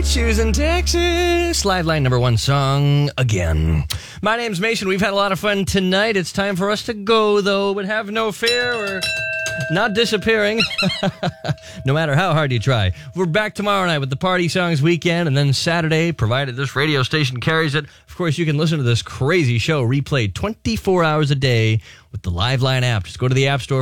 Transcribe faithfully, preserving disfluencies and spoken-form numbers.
Choosing Texas. Live line number one song again. My name's Mason. We've had a lot of fun tonight. It's time for us to go, though, but have no fear. We're not disappearing, no matter how hard you try. We're back tomorrow night with the Party Songs Weekend, and then Saturday, provided this radio station carries it. Of course, you can listen to this crazy show replayed twenty-four hours a day with the Live Line app. Just go to the App Store.